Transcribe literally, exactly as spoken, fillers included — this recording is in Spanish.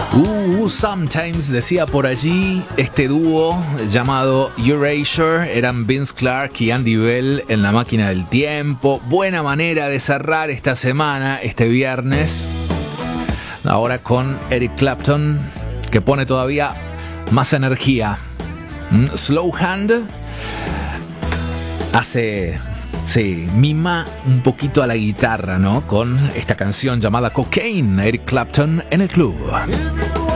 Uh, Sometimes, decía por allí este dúo llamado Erasure. Eran Vince Clarke y Andy Bell en La Máquina del Tiempo. Buena manera de cerrar esta semana, este viernes. Ahora con Eric Clapton, que pone todavía más energía. Slow Hand hace... sí, mima un poquito a la guitarra, ¿no? Con esta canción llamada Cocaine. Eric Clapton en el club.